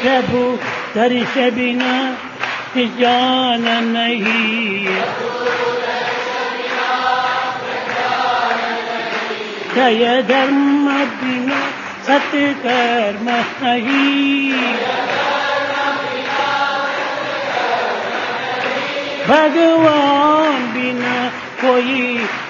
प्रभु दर्श बिना जान नहीं, दय धर्म बिना सत्कर्म नहीं, भगवान बिना कोई